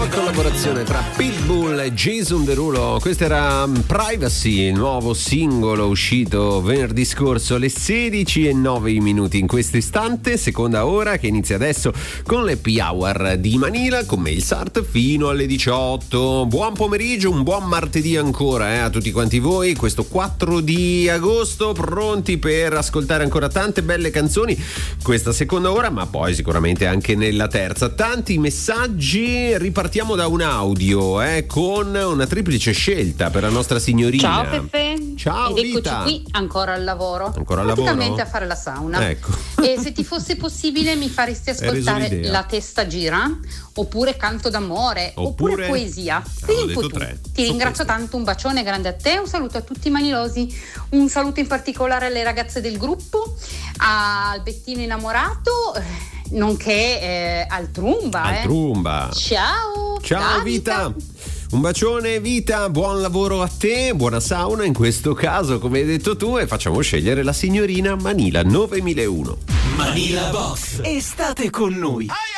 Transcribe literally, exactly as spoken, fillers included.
Collaborazione tra Pitbull e Jason Derulo. Questo era Privacy, il nuovo singolo uscito venerdì scorso alle sedici e nove minuti in questo istante, seconda ora che inizia adesso con l'Happy Hour di Manila con me il Sart fino alle diciotto. Buon pomeriggio, un buon martedì ancora eh, a tutti quanti voi, questo quattro di agosto, pronti per ascoltare ancora tante belle canzoni questa seconda ora, ma poi sicuramente anche nella terza. Tanti messaggi, ripartiamo da un audio eh, con una triplice scelta per la nostra signorina. Ciao Peppe. Ciao ed eccoci Vita. qui ancora al lavoro. Ancora al lavoro? Praticamente a fare la sauna. Ecco. E se ti fosse possibile mi faresti ascoltare La testa gira, oppure Canto d'amore, oppure, oppure poesia. Avevo detto tre. Ti ringrazio queste. Tanto, un bacione grande a te, un saluto a tutti i manilosi, un saluto in particolare alle ragazze del gruppo, al Bettino innamorato, nonché eh, al Trumba. Al eh. Trumba. Ciao. Ciao Vita. Vita. Un bacione Vita, buon lavoro a te, buona sauna in questo caso come hai detto tu, e facciamo scegliere la signorina Manila nove mille uno. Manila Box, estate con noi.